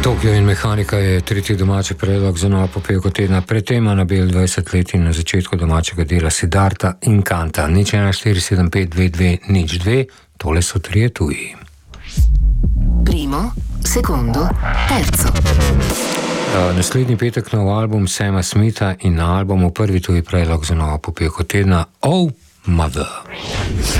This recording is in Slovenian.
Tokio in mehanika je tretji domači predlog za novo popevko tedna. Pred tem Anabel 20 let in na začetku domačega dela Siddharta in Kanta. 014752202, tole so trije tuji. Primo, secondo, terzo. Naslednji petek nov album Sama Smitha in na albumu prvi tuji predlog za novo popevko tedna Oh Mother.